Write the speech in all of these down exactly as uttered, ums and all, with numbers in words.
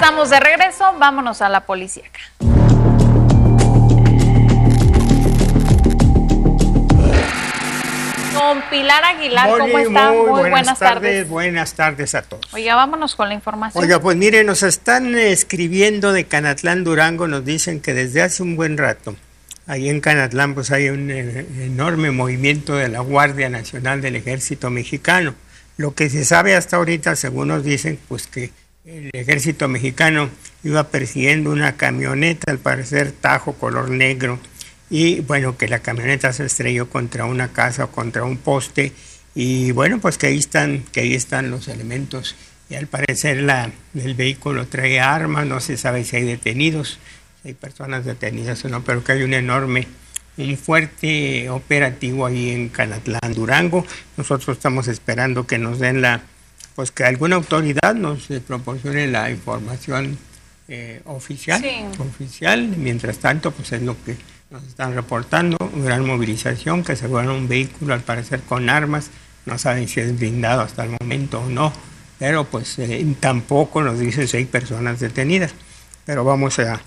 estamos de regreso, vámonos a la policíaca. Don Pilar Aguilar, muy, ¿cómo está? Muy, muy buenas, buenas tardes, tardes. Buenas tardes a todos. Oiga, vámonos con la información. Oiga, pues mire, nos están escribiendo de Canatlán, Durango, nos dicen que desde hace un buen rato, ahí en Canatlán, pues hay un eh, enorme movimiento de la Guardia Nacional del Ejército Mexicano. Lo que se sabe hasta ahorita, según nos dicen, pues que el Ejército Mexicano iba persiguiendo una camioneta, al parecer Tajo color negro, y bueno, que la camioneta se estrelló contra una casa o contra un poste, y bueno, pues que ahí están, que ahí están los elementos, y al parecer la, el vehículo trae armas, no se sabe si hay detenidos, si hay personas detenidas o no, pero que hay un enorme, un fuerte operativo ahí en Canatlán, Durango. Nosotros estamos esperando que nos den la, pues que alguna autoridad nos eh, proporcione la información eh, oficial, sí. oficial, mientras tanto, pues es lo que nos están reportando, gran movilización, que aseguraron un vehículo al parecer con armas, no saben si es blindado hasta el momento o no, pero pues eh, tampoco nos dicen si hay personas detenidas, pero vamos a,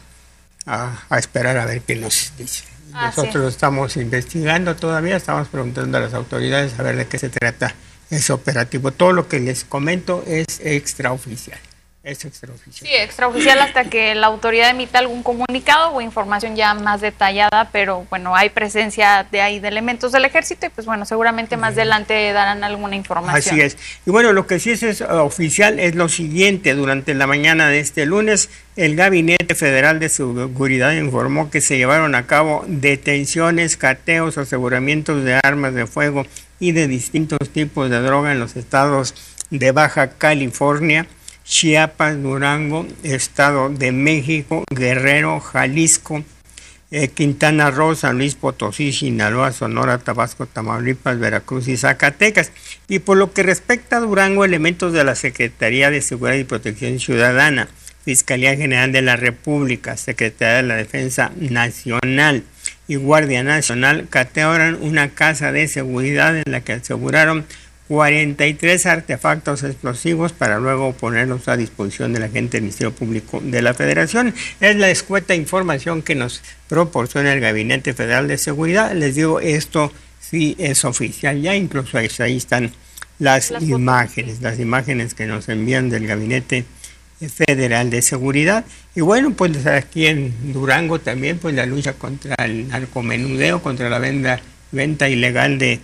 a, a esperar a ver qué nos dice. Ah, Nosotros sí. estamos investigando todavía, estamos preguntando a las autoridades a ver de qué se trata ese operativo. Todo lo que les comento es extraoficial. Es extraoficial. Sí, extraoficial hasta que la autoridad emita algún comunicado o información ya más detallada, pero bueno, hay presencia de ahí de elementos del ejército y pues bueno, seguramente más adelante darán alguna información. Así es. Y bueno, lo que sí es, es oficial es lo siguiente: durante la mañana de este lunes, el Gabinete Federal de Seguridad informó que se llevaron a cabo detenciones, cateos, aseguramientos de armas de fuego y de distintos tipos de droga en los estados de Baja California, Chiapas, Durango, Estado de México, Guerrero, Jalisco, eh, Quintana Roo, San Luis Potosí, Sinaloa, Sonora, Tabasco, Tamaulipas, Veracruz y Zacatecas. Y por lo que respecta a Durango, elementos de la Secretaría de Seguridad y Protección Ciudadana, Fiscalía General de la República, Secretaría de la Defensa Nacional y Guardia Nacional catearon una casa de seguridad en la que aseguraron cuarenta y tres artefactos explosivos para luego ponerlos a disposición de la gente del Ministerio Público de la Federación. Es la escueta información que nos proporciona el Gabinete Federal de Seguridad. Les digo, esto sí es oficial ya, incluso ahí, ahí están las, las imágenes, las imágenes que nos envían del Gabinete Federal de Seguridad. Y bueno, pues aquí en Durango también, pues la lucha contra el narcomenudeo, contra la venta, venta ilegal de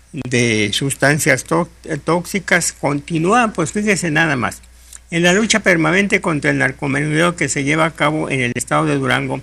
de sustancias tóxicas continúa. Pues fíjese nada más, en la lucha permanente contra el narcomenudeo que se lleva a cabo en el estado de Durango,